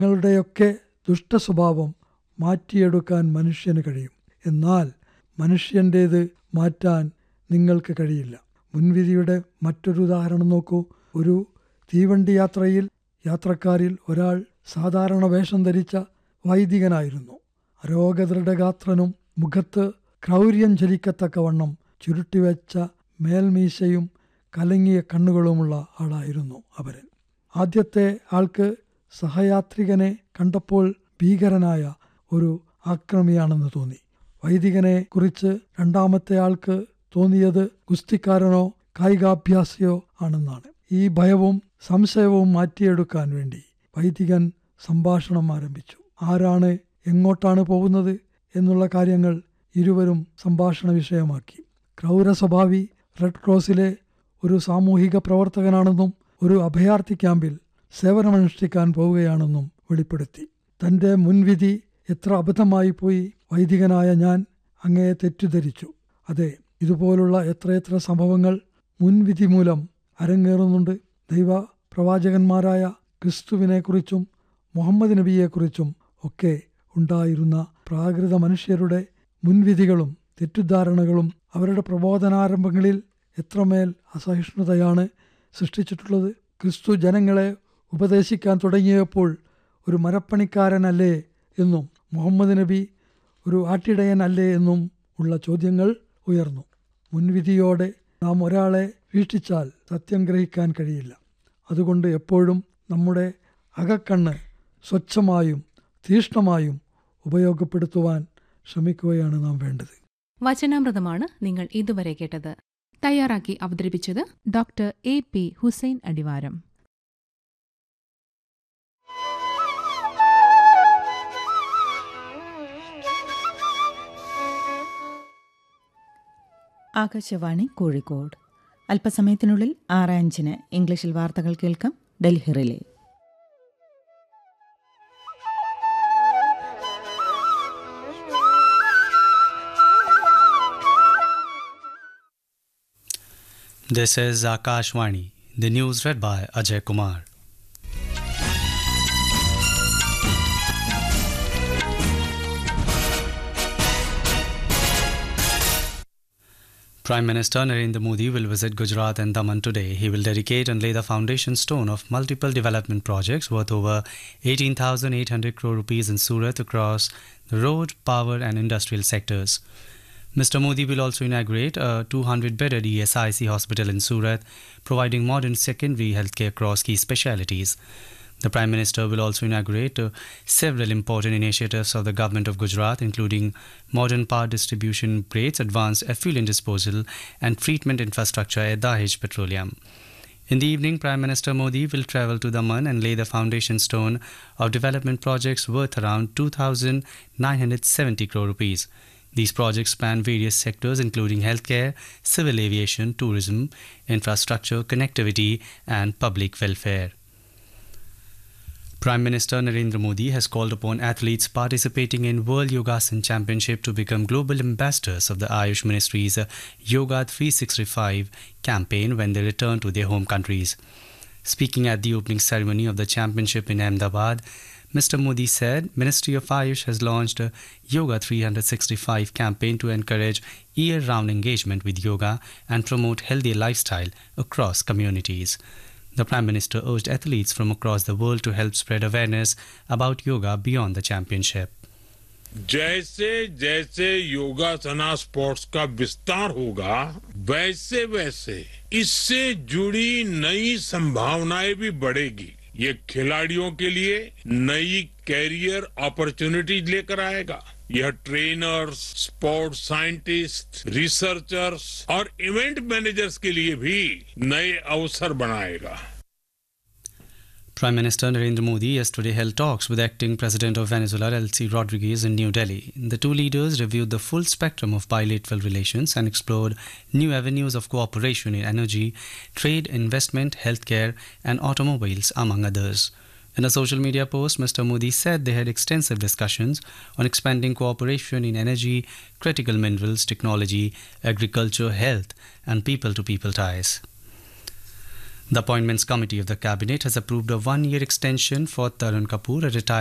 നിങ്ങളുടെയൊക്കെ ദുഷ്ടസ്വഭാവം മാറ്റിയെടുക്കാൻ മനുഷ്യന് കഴിയും. എന്നാൽ മനുഷ്യൻ്റേത് മാറ്റാൻ നിങ്ങൾക്ക് കഴിയില്ല. മുൻവിധിയുടെ മറ്റൊരു ഉദാഹരണം നോക്കൂ. ഒരു തീവണ്ടി യാത്രയിൽ യാത്രക്കാരിൽ ഒരാൾ സാധാരണ വേഷം ധരിച്ച വൈദികനായിരുന്നു. അരോഗദൃഢഗാത്രനും മുഖത്ത് ക്രൗര്യം ചലിക്കത്തക്കവണ്ണം ചുരുട്ടിവെച്ച മേൽമീശയും കലങ്ങിയ കണ്ണുകളുമുള്ള ആളായിരുന്നു അവരൻ. ആദ്യത്തെ ആൾക്ക് സഹയാത്രികനെ കണ്ടപ്പോൾ ഭീകരനായ ഒരു ആക്രമിയാണെന്ന് തോന്നി. വൈദികനെ കുറിച്ച് രണ്ടാമത്തെ ആൾക്ക് തോന്നിയത് ഗുസ്തിക്കാരനോ കായികാഭ്യാസിയോ ആണെന്നാണ്. ഈ ഭയവും സംശയവും മാറ്റിയെടുക്കാൻ വേണ്ടി വൈദികൻ സംഭാഷണം ആരംഭിച്ചു. ആരാണ് എങ്ങോട്ടാണ് പോകുന്നത് എന്നുള്ള കാര്യങ്ങൾ ഇരുവരും സംഭാഷണ വിഷയമാക്കി. ക്രൗരസ്വഭാവി റെഡ് ക്രോസിലെ ഒരു സാമൂഹിക പ്രവർത്തകനാണെന്നും ഒരു അഭയാർത്ഥി ക്യാമ്പിൽ സേവനമനുഷ്ഠിക്കാൻ പോവുകയാണെന്നും വെളിപ്പെടുത്തി. തൻ്റെ മുൻവിധി എത്ര അബദ്ധമായി പോയി. വൈദികനായ ഞാൻ അങ്ങയെ തെറ്റിദ്ധരിച്ചു. അതെ, ഇതുപോലുള്ള എത്രയെത്ര സംഭവങ്ങൾ മുൻവിധി മൂലം അരങ്ങേറുന്നുണ്ട്. ദൈവ പ്രവാചകന്മാരായ ക്രിസ്തുവിനെക്കുറിച്ചും മുഹമ്മദ് നബിയെക്കുറിച്ചും ഒക്കെ ഉണ്ടായിരുന്ന പ്രാകൃത മനുഷ്യരുടെ മുൻവിധികളും തെറ്റിദ്ധാരണകളും അവരുടെ പ്രബോധനാരംഭങ്ങളിൽ എത്രമേൽ അസഹിഷ്ണുതയാണ് സൃഷ്ടിച്ചിട്ടുള്ളത്. ക്രിസ്തു ജനങ്ങളെ ഉപദേശിക്കാൻ തുടങ്ങിയപ്പോൾ ഒരു മരപ്പണിക്കാരനല്ലേ എന്നും മുഹമ്മദ് നബി ഒരു ആട്ടിടയനല്ലേ എന്നും ഉള്ള ചോദ്യങ്ങൾ ഉയർന്നു. മുൻവിധിയോടെ നാം ഒരാളെ വീക്ഷിച്ചാൽ സത്യം ഗ്രഹിക്കാൻ കഴിയില്ല. അതുകൊണ്ട് എപ്പോഴും നമ്മുടെ അകക്കണ്ണ് സ്വച്ഛമായും തീഷ്ണമായും ഉപയോഗപ്പെടുത്തുവാൻ ശ്രമിക്കുകയാണ് നാം വേണ്ടത്. വചനാമൃതമാണ് നിങ്ങൾ ഇതുവരെ കേട്ടത്. തയ്യാറാക്കി അവതരിപ്പിച്ചത് ഡോക്ടർ AP ഹുസൈൻ അടിവാരം. ആകാശവാണി കോഴിക്കോട്. അല്പസമയത്തിനുള്ളിൽ 6:05 ഇംഗ്ലീഷിൽ വാർത്തകൾ കേൾക്കാം. Delhi relay. This is Akashvani. The news read by Ajay Kumar. Prime Minister Narendra Modi will visit Gujarat and Daman today. He will dedicate and lay the foundation stone of multiple development projects worth over 18,800 crore rupees in Surat across the road, power and industrial sectors. Mr. Modi will also inaugurate a 200-bedded ESIC hospital in Surat, providing modern secondary healthcare across key specialities. The Prime Minister will also inaugurate several important initiatives of the Government of Gujarat, including modern power distribution grades, advanced effluent disposal and treatment infrastructure at Dahej Petroleum. In the evening, Prime Minister Modi will travel to Daman and lay the foundation stone of development projects worth around 2,970 crore rupees. These projects span various sectors including healthcare, civil aviation, tourism, infrastructure, connectivity and public welfare. Prime Minister Narendra Modi has called upon athletes participating in World Yogasan Championship to become global ambassadors of the Ayush Ministry's Yoga 365 campaign when they return to their home countries. Speaking at the opening ceremony of the championship in Ahmedabad, Mr. Modi said Ministry of Ayush has launched a Yoga 365 campaign to encourage year-round engagement with yoga and promote healthy lifestyle across communities. The Prime Minister urged athletes from across the world to help spread awareness about yoga beyond the championship. जैसे जैसे योगासना sports का विस्तार होगा, वैसे वैसे इससे जुड़ी नई संभावनाएं भी बढ़ेगी. ये खिलाड़ियों के लिए नई कैरियर अपॉर्चुनिटीज लेकर आएगा. यह ट्रेनर्स, स्पोर्ट्स साइंटिस्ट, रिसर्चर्स और इवेंट मैनेजर्स के लिए भी नए अवसर बनाएगा. Prime Minister Narendra Modi yesterday held talks with acting President of Venezuela, Delcy Rodriguez, in New Delhi. The two leaders reviewed the full spectrum of bilateral relations and explored new avenues of cooperation in energy, trade, investment, healthcare, and automobiles, among others. In a social media post, Mr. Modi said they had extensive discussions on expanding cooperation in energy, critical minerals, technology, agriculture, health, and people-to-people ties. The Appointments Committee of the Cabinet has approved a one-year extension for Tarun Kapoor, a retired